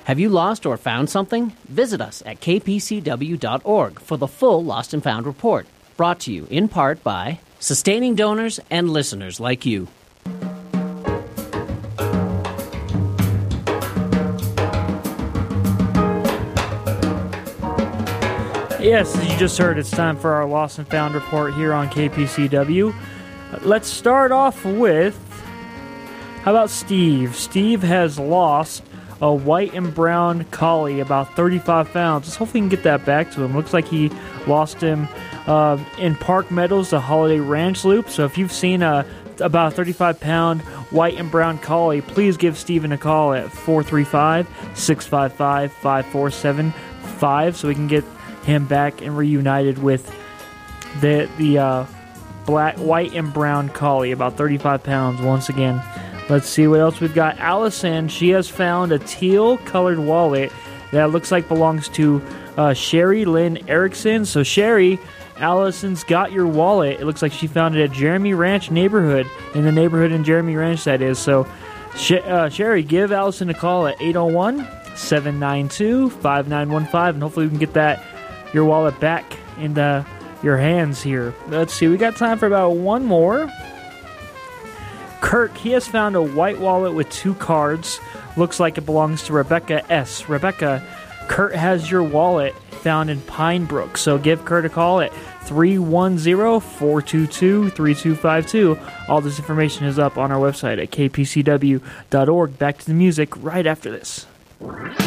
Have you lost or found something? Visit us at kpcw.org for the full Lost and Found report, brought to you in part by sustaining donors and listeners like you. Yes, as you just heard, it's time for our Lost and Found report here on KPCW. Let's start off with, how about Steve? Steve has lost a white and brown collie, about 35 pounds. Let's hope we can get that back to him. Looks like he lost him in Park Meadows, the Holiday Ranch Loop. So if you've seen about a 35-pound white and brown collie, please give Steven a call at 435-655-5475 so we can get him back and reunited with the black, white, and brown collie, about 35 pounds once again. Let's see what else we've got. Allison, she has found a teal-colored wallet that looks like belongs to Sherry Lynn Erickson. So Sherry, Allison's got your wallet. It looks like she found it at Jeremy Ranch neighborhood, in the neighborhood in Jeremy Ranch, that is. So Sherry, give Allison a call at 801-792-5915, and hopefully we can get your wallet back in your hands here. Let's see, we got time for about one more. Kirk, he has found a white wallet with 2 cards. Looks like it belongs to Rebecca S. Rebecca, Kurt has your wallet found in Pine Brook. So give Kurt a call at 310-422-3252. All this information is up on our website at kpcw.org. Back to the music right after this.